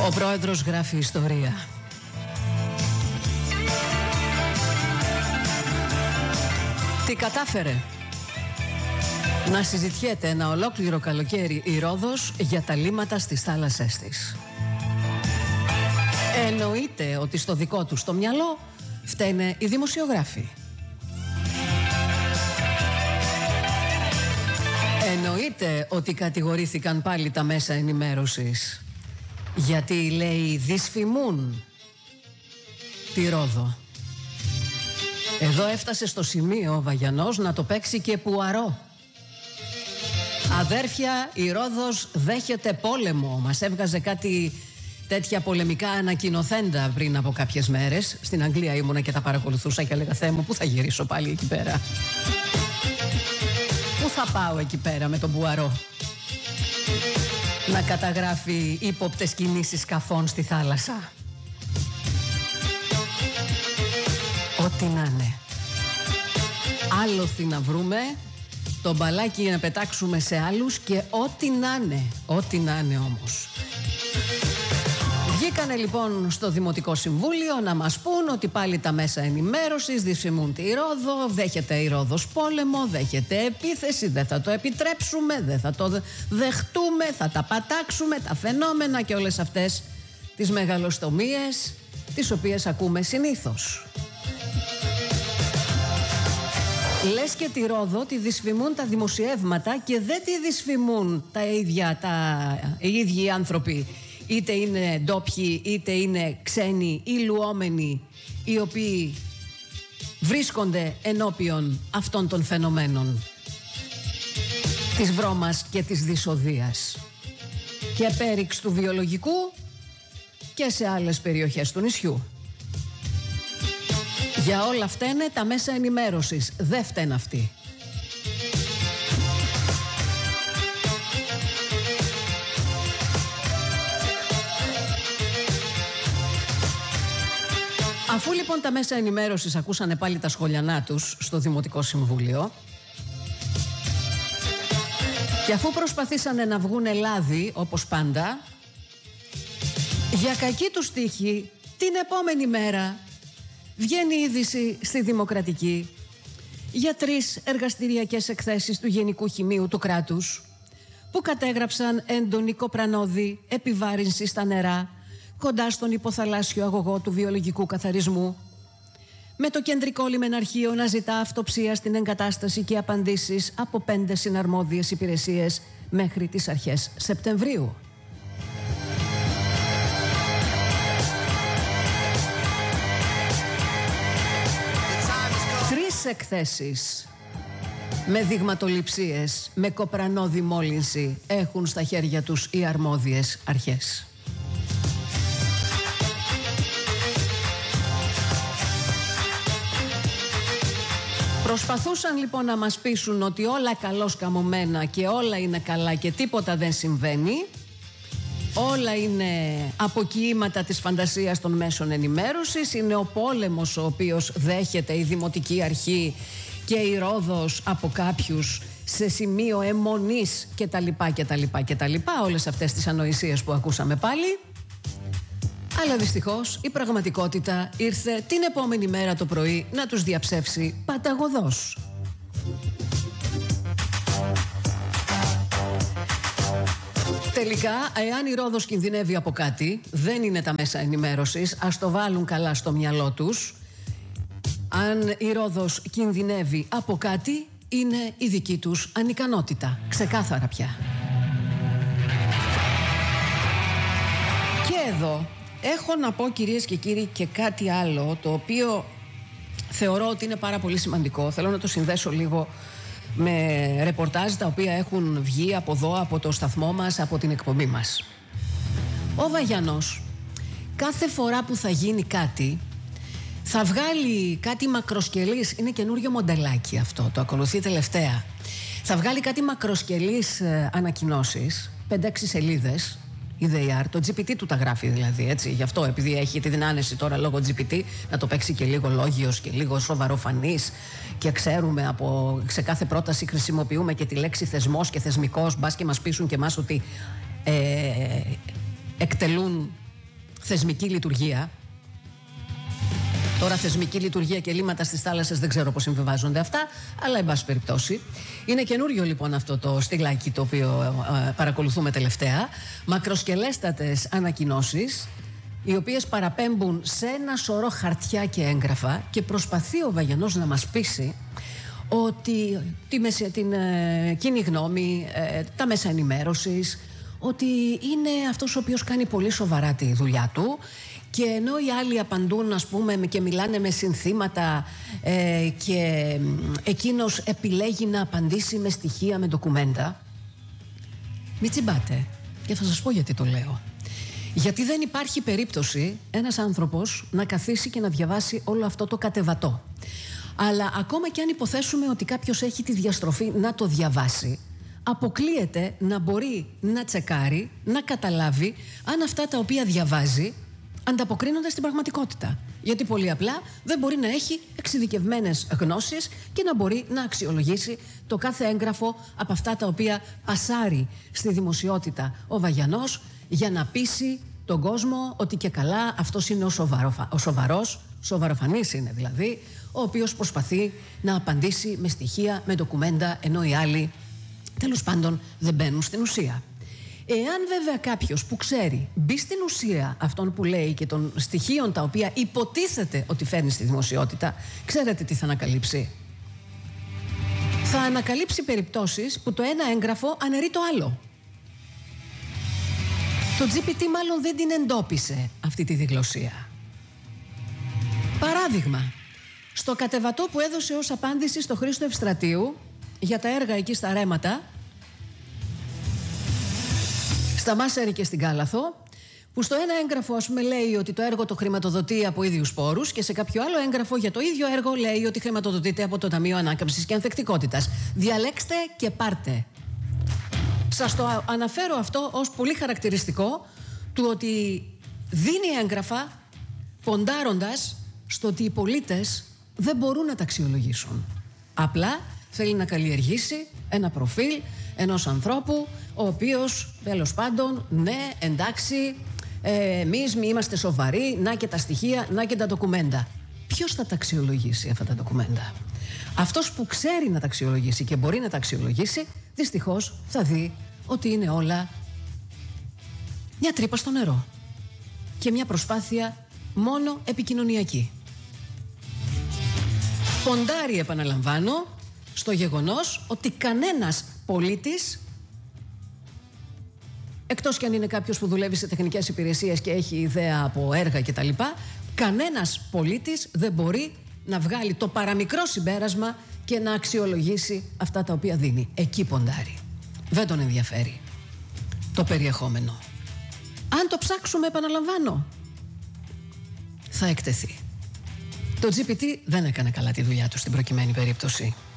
Ο πρόεδρος γράφει ιστορία. Τι κατάφερε? Να συζητιέται ένα ολόκληρο καλοκαίρι η Ρόδος για τα λίμματα στις θάλασσές της. Εννοείται ότι στο δικό του στο μυαλό φταίνε οι δημοσιογράφοι. Εννοείται ότι κατηγορήθηκαν πάλι τα μέσα ενημέρωσης, γιατί λέει δυσφημούν τη Ρόδο. Εδώ έφτασε στο σημείο ο Βαγιανός να το παίξει και Πουαρό. Αδέρφια, η Ρόδος δέχεται πόλεμο. Μας έβγαζε κάτι τέτοια πολεμικά ανακοινοθέντα πριν από κάποιες μέρες. Στην Αγγλία ήμουνα και τα παρακολουθούσα και έλεγα, Θεέ μου, πού θα γυρίσω πάλι εκεί πέρα? Πού θα πάω εκεί πέρα με τον Πουαρό να καταγράφει ύποπτες κινήσεις σκαφών στη θάλασσα? Ό,τι να είναι. Άλοθη να βρούμε, το μπαλάκι να πετάξουμε σε άλλους και ό,τι να είναι. Ό,τι να είναι όμως. Βγήκανε λοιπόν στο Δημοτικό Συμβούλιο να μας πούν ότι πάλι τα μέσα ενημέρωσης δυσφημούν τη Ρόδο, δέχεται η Ρόδος πόλεμο, δέχεται επίθεση, δεν θα το επιτρέψουμε, δεν θα το δεχτούμε, θα τα πατάξουμε, τα φαινόμενα και όλες αυτές τις μεγαλοστομίες τις οποίες ακούμε συνήθως. Λες και τη Ρόδο τη δυσφημούν τα δημοσιεύματα και δεν τη δυσφημούν οι ίδιοι άνθρωποι, είτε είναι ντόπιοι είτε είναι ξένοι ή λουόμενοι, οι οποίοι βρίσκονται ενώπιον αυτών των φαινομένων της βρώμας και της δυσοδείας και πέριξ του βιολογικού και σε άλλες περιοχές του νησιού. Για όλα φταίνε τα μέσα ενημέρωσης, δεν φταίνε αυτοί. Αφού λοιπόν τα μέσα ενημέρωσης ακούσανε πάλι τα σχολιανά τους στο Δημοτικό Συμβούλιο και αφού προσπαθήσανε να βγουνε λάδι όπως πάντα, για κακή τους τύχη την επόμενη μέρα βγαίνει είδηση στη Δημοκρατική για 3 εργαστηριακές εκθέσεις του Γενικού Χημείου του κράτους που κατέγραψαν έντονη κοπρανόδη επιβάρυνση στα νερά κοντά στον υποθαλάσσιο αγωγό του βιολογικού καθαρισμού, με το κεντρικό λιμεναρχείο να ζητά αυτοψία στην εγκατάσταση και απαντήσεις από 5 συναρμόδιες υπηρεσίες μέχρι τις αρχές Σεπτεμβρίου. Εκθέσεις με δειγματοληψίες, με κοπρανόδη μόλυνση έχουν στα χέρια τους οι αρμόδιες αρχές. Προσπαθούσαν λοιπόν να μας πείσουν ότι όλα καλώς καμωμένα και όλα είναι καλά και τίποτα δεν συμβαίνει. Όλα είναι αποκοίηματα της φαντασίας των μέσων ενημέρωσης. Είναι ο πόλεμος ο οποίος δέχεται η Δημοτική Αρχή και η Ρόδος από κάποιους σε σημείο αιμονής κτλ. Όλες αυτές τις ανοησίες που ακούσαμε πάλι. Αλλά δυστυχώς η πραγματικότητα ήρθε την επόμενη μέρα το πρωί να τους διαψεύσει παταγωδώς. Τελικά, εάν η Ρόδος κινδυνεύει από κάτι, δεν είναι τα μέσα ενημέρωσης, ας το βάλουν καλά στο μυαλό τους. Αν η Ρόδος κινδυνεύει από κάτι, είναι η δική τους ανικανότητα. Ξεκάθαρα πια. Και εδώ έχω να πω, κυρίες και κύριοι, και κάτι άλλο, το οποίο θεωρώ ότι είναι πάρα πολύ σημαντικό. Θέλω να το συνδέσω λίγο με ρεπορτάζ τα οποία έχουν βγει από εδώ, από το σταθμό μας, από την εκπομπή μας. Ο Βαγιανός κάθε φορά που θα γίνει κάτι θα βγάλει κάτι μακροσκελής. Είναι καινούριο μοντελάκι αυτό, το ακολουθεί τελευταία. Θα βγάλει κάτι μακροσκελής ανακοινώσεις, 5-6 σελίδες, ιδεϊάρ, το GPT του τα γράφει δηλαδή, έτσι. Γι' αυτό, επειδή έχει τη δυνάνεση τώρα λόγω GPT να το παίξει και λίγο λόγιος και λίγο σοβαροφανής και ξέρουμε σε κάθε πρόταση χρησιμοποιούμε και τη λέξη θεσμός και θεσμικός, μπας και μας πείσουν και εμάς ότι εκτελούν θεσμική λειτουργία. Τώρα θεσμική λειτουργία και ελλείμματα στις θάλασσες δεν ξέρω πώς συμβιβάζονται αυτά, αλλά εν πάση περιπτώσει. Είναι καινούριο λοιπόν αυτό το στυλάκι το οποίο παρακολουθούμε τελευταία. Μακροσκελέστατες ανακοινώσεις, οι οποίες παραπέμπουν σε ένα σωρό χαρτιά και έγγραφα, και προσπαθεί ο Βαγιανός να μας πείσει ότι την κοινή γνώμη, τα μέσα ενημέρωσης, ότι είναι αυτός ο οποίος κάνει πολύ σοβαρά τη δουλειά του, και ενώ οι άλλοι απαντούν, ας πούμε, και μιλάνε με συνθήματα, και εκείνος επιλέγει να απαντήσει με στοιχεία, με ντοκουμέντα. Μην τσιμπάτε, και θα σας πω γιατί το λέω. Γιατί δεν υπάρχει περίπτωση ένας άνθρωπος να καθίσει και να διαβάσει όλο αυτό το κατεβατό. Αλλά ακόμα και αν υποθέσουμε ότι κάποιος έχει τη διαστροφή να το διαβάσει, αποκλείεται να μπορεί να τσεκάρει, να καταλάβει αν αυτά τα οποία διαβάζει ανταποκρίνονται στην πραγματικότητα. Γιατί πολύ απλά δεν μπορεί να έχει εξειδικευμένες γνώσεις και να μπορεί να αξιολογήσει το κάθε έγγραφο από αυτά τα οποία πασάρει στη δημοσιότητα ο Βαγιανός, για να πείσει τον κόσμο ότι και καλά αυτός είναι ο σοβαρός, σοβαροφανής είναι δηλαδή, ο οποίος προσπαθεί να απαντήσει με στοιχεία, με ντοκουμέντα, ενώ οι άλλοι τέλος πάντων δεν μπαίνουν στην ουσία. Εάν βέβαια κάποιος που ξέρει μπει στην ουσία αυτών που λέει και των στοιχείων τα οποία υποτίθεται ότι φέρνει στη δημοσιότητα, ξέρετε τι θα ανακαλύψει? Θα ανακαλύψει περιπτώσεις που το ένα έγγραφο αναιρεί το άλλο. Το GPT μάλλον δεν την εντόπισε αυτή τη διγλωσία. Παράδειγμα, στο κατεβατό που έδωσε ως απάντηση στο Χρήστο Ευστρατείου για τα έργα εκεί στα Ρέματα, στα Μάσερη και στην Κάλαθο, που στο ένα έγγραφο, ας πούμε, λέει ότι το έργο το χρηματοδοτεί από ίδιους πόρους, και σε κάποιο άλλο έγγραφο για το ίδιο έργο λέει ότι χρηματοδοτείται από το Ταμείο Ανάκαμψης και Ανθεκτικότητας. Διαλέξτε και πάρτε. Σας το αναφέρω αυτό ως πολύ χαρακτηριστικό του ότι δίνει έγγραφα ποντάροντας στο ότι οι πολίτες δεν μπορούν να τα αξιολογήσουν. Απλά θέλει να καλλιεργήσει ένα προφίλ ενός ανθρώπου, ο οποίος τέλος πάντων, ναι, εντάξει, εμείς μη είμαστε σοβαροί, να και τα στοιχεία, να και τα ντοκουμέντα. Ποιος θα τα αξιολογήσει αυτά τα ντοκουμέντα? Αυτός που ξέρει να τα αξιολογήσει και μπορεί να τα αξιολογήσει, δυστυχώς θα δει ότι είναι όλα μια τρύπα στο νερό και μια προσπάθεια μόνο επικοινωνιακή. Ποντάρει, επαναλαμβάνω, στο γεγονός ότι κανένας πολίτης, εκτός κι αν είναι κάποιος που δουλεύει σε τεχνικές υπηρεσίες και έχει ιδέα από έργα κτλ., κανένας πολίτης δεν μπορεί να βγάλει το παραμικρό συμπέρασμα και να αξιολογήσει αυτά τα οποία δίνει. Εκεί ποντάρει. Δεν τον ενδιαφέρει το περιεχόμενο. Αν το ψάξουμε, επαναλαμβάνω, θα εκτεθεί. Το GPT δεν έκανε καλά τη δουλειά του στην προκειμένη περίπτωση.